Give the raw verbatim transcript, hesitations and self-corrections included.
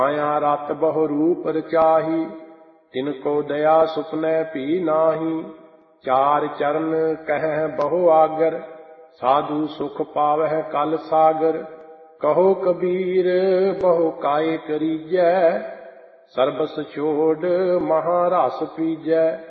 माया रत बहु रूप रचाही, तिनको दया सुपने भी नाही। चार चरण कह बहु आगर, साधु सुख पावह कल सागर। कहो कबीर बहु काय करीजै, सर्बस छोड़ महारस पीजै।